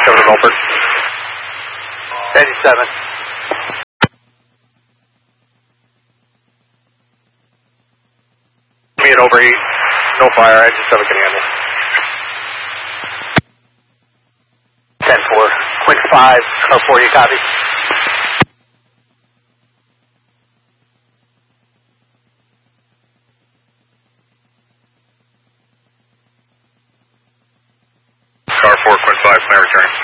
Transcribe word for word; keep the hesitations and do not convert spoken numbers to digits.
Cover to Milford. ninety-seven. Me at over eight. No fire, I just have a can handle. ten four. Quick five, car four, you copy? Car four, Quint five, can I return?